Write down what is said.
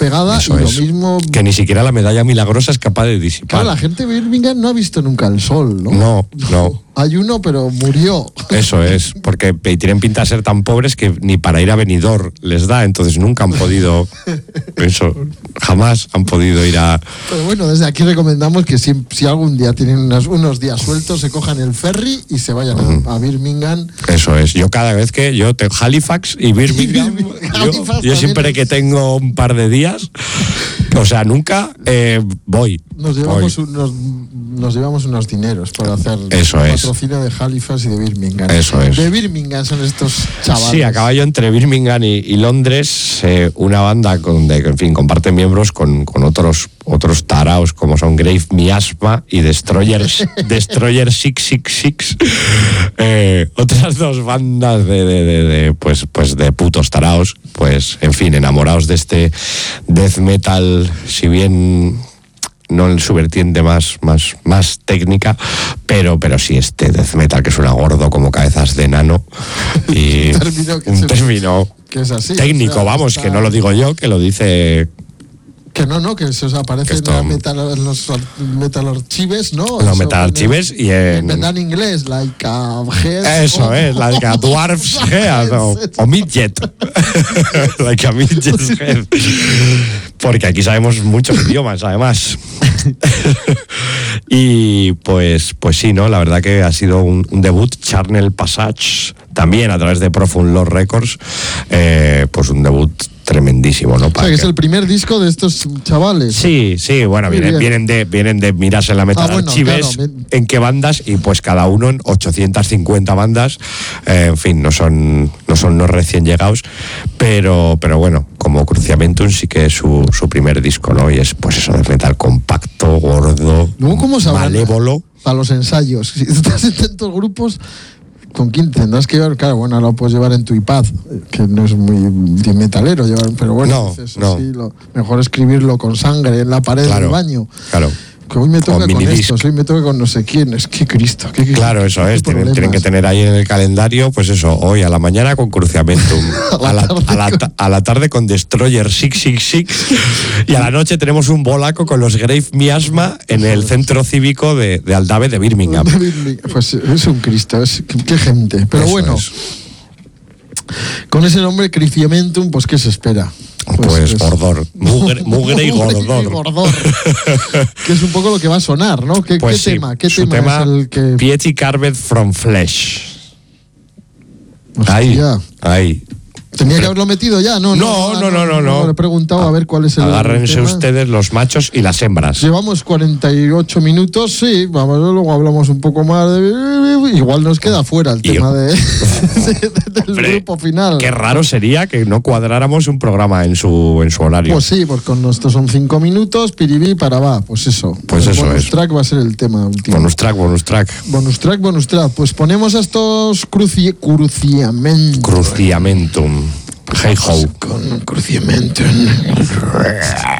pegada. Eso y es. lo mismo... Que ni siquiera la medalla milagrosa es capaz de disipar. Claro, la gente de Birmingham no ha visto nunca el sol, ¿no? No. Hay uno, pero murió. Eso es, porque tienen pinta de ser tan pobres que ni para ir a Benidorm les da, entonces nunca han podido, jamás han podido ir a... Pero bueno, desde aquí recomendamos que si algún día tienen unos días sueltos, se cojan el ferry y se vayan a Birmingham. Eso es, yo cada vez que yo tengo Halifax y Birmingham, yo siempre que tengo un par de días, o sea, nunca voy. Nos llevamos unos dineros para hacer patrocinio de Halifax y de Birmingham. Eso es. De Birmingham son estos chavales. Sí, a caballo entre Birmingham y Londres, una banda que, en fin, comparte miembros con otros taraos como son Grave Miasma y Destroyer 666. Otras dos bandas de putos taraos, pues, en fin, enamorados de este death metal, si bien no en su vertiente más técnica, pero sí este death metal que suena gordo como cabezas de enano y un término que es así, técnico, o sea, que no lo digo yo, que lo dice... Que no, que se os aparece en los Metal Archives, ¿no? Los Metal Archives y en inglés, like a head. Eso es, like a dwarf's head o midget. Like a midget's head. Porque aquí sabemos muchos idiomas, además. Y pues sí, ¿no? La verdad que ha sido un debut. Charnel Passage, también a través de Profund Lord Records, pues un debut tremendísimo, ¿no? O sea, que es el primer disco de estos chavales. Sí, bueno, vienen de mirarse en la Metal Archives, claro, en qué bandas, y pues cada uno en 850 bandas, en fin, no son los recién llegados, pero bueno, como Cruciamentum sí que es su primer disco, ¿no? Y es pues eso, de metal compacto, gordo, malévolo. Para los ensayos, si estás en tantos grupos, ¿con quién tendrás que llevar? Claro, bueno, lo puedes llevar en tu iPad, que no es muy metalero llevar, pero bueno, sí, lo mejor escribirlo con sangre en la pared del baño. Claro. Que hoy me toca con esto, hoy me toca con no sé quién, es que Cristo. Claro, eso es, tienen que tener ahí en el calendario, pues eso, hoy a la mañana con Cruciamentum, a la tarde con Destroyer 666 y a la noche tenemos un bolaco con los Grave Miasma en el centro cívico de Aldave de Birmingham. Pues es un Cristo, qué gente. Pero eso bueno, con ese nombre Cruciamentum, pues ¿qué se espera? Pues gordor, mugre y gordor. Que es un poco lo que va a sonar, ¿no? ¿Qué tema es el que...? Piety Carved from Flesh. Hostia. Ahí. Tenía que haberlo metido ya, ¿no? No. Le he preguntado a ver cuál es el Agárrense ustedes los machos y las hembras. Llevamos 48 minutos, sí. Vamos, luego hablamos un poco más igual nos queda fuera el tema del grupo final. Qué raro sería que no cuadráramos un programa en su horario. Pues sí, porque con estos son 5 minutos, piribí, para va. Pues eso. Pues eso bonus track va a ser el tema último. Bonus track. Pues ponemos a estos Cruciamentum. Hey ho. Con Cruciamentum.